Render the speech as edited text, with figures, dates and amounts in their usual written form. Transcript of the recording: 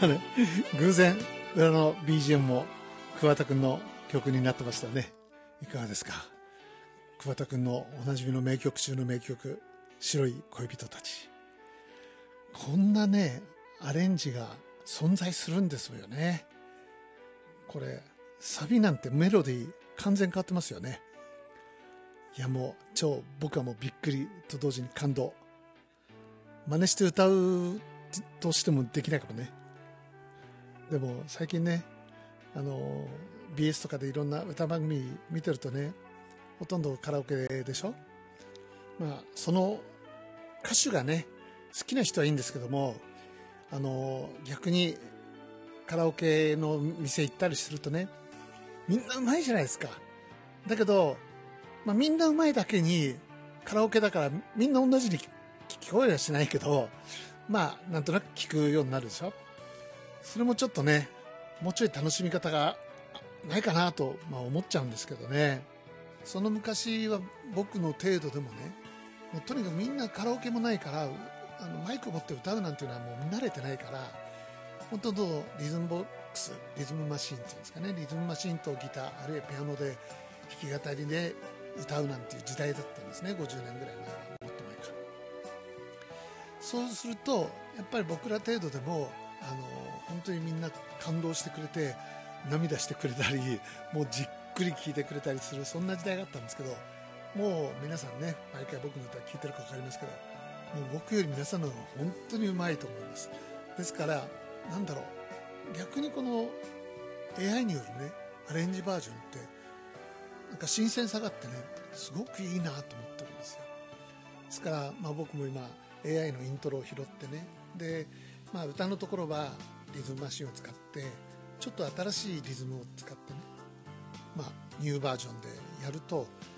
偶然裏の BGM も桑田くんの曲になってましたね。いかがですか。桑田くんのおなじみの名曲中の名曲、白い恋人たち。こんなねアレンジが存在するんですよね。これサビなんてメロディー完全変わってますよね。いやもう僕はもうびっくりと同時に感動。真似して歌うとしてもできないかもね。でも最近ねBS とかでいろんな歌番組見てるとね、ほとんどカラオケでしょ。その歌手がね好きな人はいいんですけども、逆にカラオケの店行ったりするとね、みんなうまいじゃないですか。だけど、みんなうまいだけにカラオケだからみんな同じに聞こえはしないけど、なんとなく聞くようになるでしょ。それもちょっとね、もうちょい楽しみ方がないかなと、思っちゃうんですけどね。その昔は僕の程度でもね、もうとにかくみんなカラオケもないからマイクを持って歌うなんていうのはもう見慣れてないから、本当のリズムボックス、リズムマシンっていうんですかね、リズムマシンとギターあるいはピアノで弾き語りで歌うなんていう時代だったんですね。50年ぐらい前は、もっと前から。そうするとやっぱり僕ら程度でも本当にみんな感動してくれて涙してくれたり、もうじっくり聴いてくれたりする、そんな時代があったんですけど、もう皆さんね毎回僕の歌聴いてるか分かりますけど、もう僕より皆さんの方が本当にうまいと思います。ですから逆にこの AI によるねアレンジバージョンってなんか新鮮さがあってね、すごくいいなと思ってるんですよ。ですから僕も今 AI のイントロを拾ってね、で歌のところはリズムマシンを使ってちょっと新しいリズムを使ってね、ニューバージョンでやると